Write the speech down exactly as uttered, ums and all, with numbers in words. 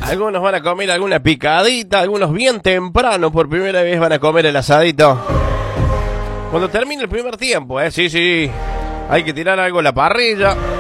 Algunos van a comer alguna picadita, algunos bien temprano por primera vez van a comer el asadito. Cuando termine el primer tiempo, ¿eh? Sí, sí, hay que tirar algo a la parrilla.